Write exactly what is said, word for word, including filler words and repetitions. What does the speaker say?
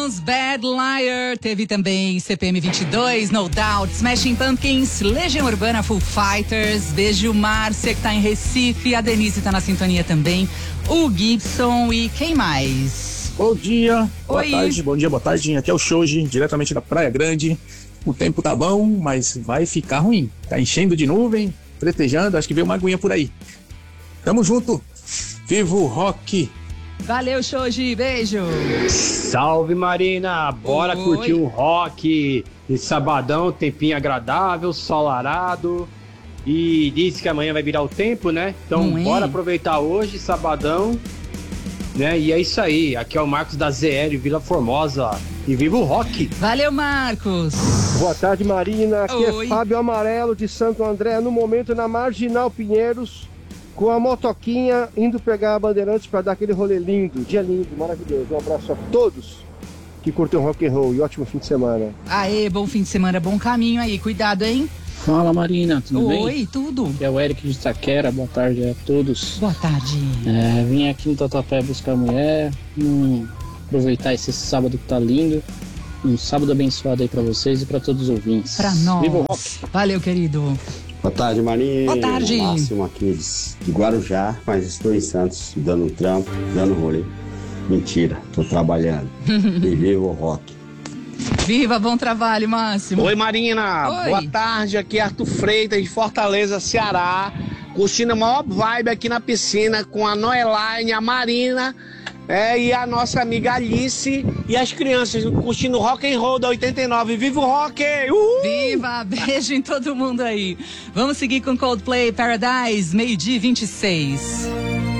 Bad Liar, teve também C P M vinte e dois, No Doubt, Smashing Pumpkins, Legião Urbana, Foo Fighters, beijo Márcia que tá em Recife, a Denise tá na sintonia também, o Gibson e quem mais? Bom dia, boa Oi. tarde, bom dia, boa tarde, aqui é o Shoji, diretamente da Praia Grande. O tempo tá bom, mas vai ficar ruim, tá enchendo de nuvem, pretejando, acho que veio uma aguinha por aí. Tamo junto, viva o rock! Valeu, Shoji, beijo! Salve, Marina! Bora Oi. curtir um rock esse sabadão, tempinho agradável, ensolarado. E disse que amanhã vai virar o tempo, né? Então Não é? bora aproveitar hoje, sabadão, né? E é isso aí, aqui é o Marcos da Z L Vila Formosa. E viva o rock! Valeu, Marcos! Boa tarde, Marina. Aqui Oi. é Fábio Amarelo de Santo André, no momento na Marginal Pinheiros, com a motoquinha indo pegar a Bandeirantes para dar aquele rolê lindo, dia lindo, maravilhoso. Um abraço a todos que curtem rock and roll e ótimo fim de semana. Aê, bom fim de semana, bom caminho aí, cuidado, hein? Fala, Marina, tudo bem? Oi, tudo? Aqui é o Eric de Itaquera, boa tarde a todos. Boa tarde. É, vim aqui no Tatuapé buscar a mulher, hum, aproveitar esse sábado que tá lindo. Um sábado abençoado aí pra vocês e pra todos os ouvintes. Pra nós. Viva o rock! Valeu, querido. Boa tarde, Marinho. Boa tarde. Máximo aqui de Guarujá, mas estou em Santos, dando um trampo, dando rolê. Mentira, tô trabalhando. E viva o rock. Viva, bom trabalho, Máximo. Oi, Marina. Oi. Boa tarde. Aqui é Arthur Freitas, de Fortaleza, Ceará. Curtindo a maior vibe aqui na piscina com a Noeline, a Marina é, e a nossa amiga Alice e as crianças curtindo rock and roll da oitenta e nove. Viva o rock! Uhul! Viva, beijo em todo mundo aí. Vamos seguir com Coldplay Paradise, meio-dia e vinte e seis.